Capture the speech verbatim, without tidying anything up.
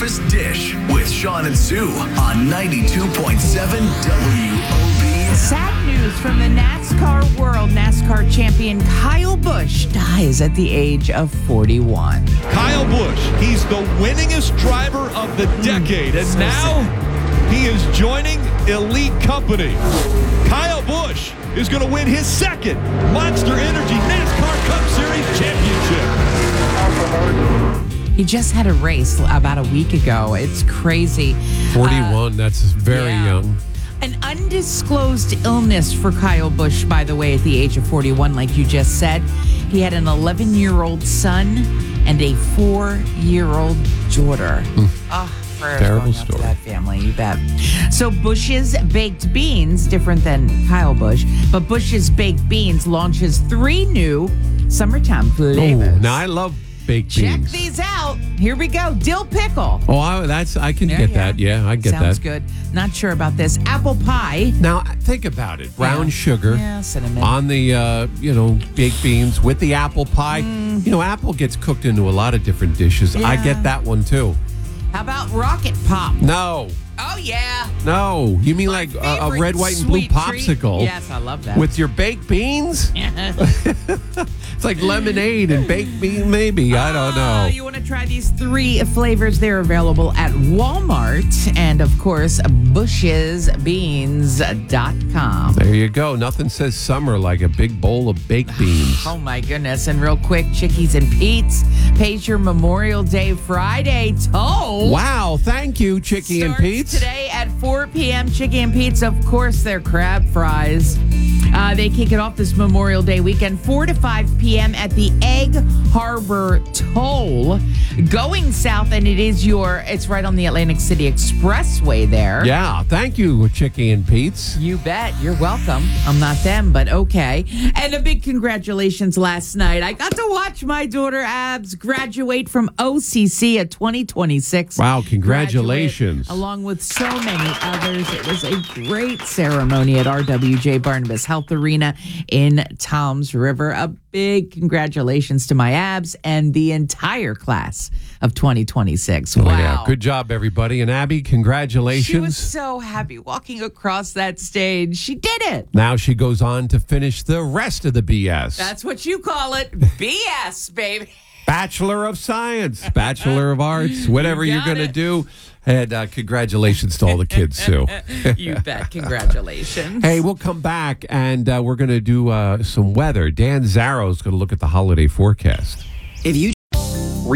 breakfast dish with Sean and Sue on ninety-two point seven W O B. Sad news from the NASCAR world. NASCAR champion Kyle Busch dies at the age of forty-one. Kyle Busch, he's the winningest driver of the decade, and so now he is joining elite company. Kyle Busch is going to win his second Monster Energy NASCAR Cup Series championship. He just had a race about a week ago. It's crazy. forty-one, Uh, that's very yeah. young. An undisclosed illness for Kyle Busch, by the way, at the age of forty-one, like you just said. He had an eleven-year-old son and a four-year-old daughter. Oh, prayers Terrible going out to story. that family, you bet. So Bush's Baked Beans, different than Kyle Busch, but Bush's Baked Beans launches three new summertime Oh, flavors. now I love baked Check beans. these out. Here we go. Dill pickle. Oh, I, that's I can Yeah, get yeah. that. Yeah, I get Sounds that. good. Not sure about this. Apple pie. Now think about it: brown Yeah. sugar Yeah, cinnamon. on the uh, you know baked beans with the apple pie. You know, apple gets cooked into a lot of different dishes. I Mm. Yeah. get that one too. How about rocket pop? No, Oh, yeah. no, you mean like a, a Favorite red, white, and blue sweet treat. popsicle? Yes, I love that. With your baked beans? It's like lemonade and baked bean, maybe. I don't Uh, know. you want to try these three flavors? They're available at Walmart and, of course, bush's beans dot com. There you go. Nothing says summer like a big bowl of baked beans. Oh, my goodness. And real quick, Chickies and Pete's pays your Memorial Day Friday toll. Wow, thank you, Chicky and Starts Pete's. today at four p.m. Chicky and Pete's, of course, their crab fries. Uh, they kick it off this Memorial Day weekend, four to five p.m. at the Egg Harbor Toll. Going south, and it is your, it's right on the Atlantic City Expressway there. Yeah, thank you, Chicky and Pete's. You bet. You're welcome. I'm not them, but okay. And a big congratulations last night. I got to watch my daughter Abs graduate from O C C at twenty twenty-six. Wow, congratulations. Graduate, along with so many others. It was a great ceremony at R W J Barnabas Health Arena in Toms River. A big congratulations to my Abs and the entire class of twenty twenty-six. Oh, Wow. yeah. Good job, everybody. And Abby, congratulations. She was so happy walking across that stage. She did it. Now she goes on to finish the rest of the B S. That's what you call it. B S, baby. Bachelor of Science, Bachelor of Arts, whatever You you're got going to it. do. And uh, congratulations to all the kids, Sue. You bet. Congratulations. Hey, we'll come back and uh, we're going to do uh, some weather. Dan Zarro's going to look at the holiday forecast. If you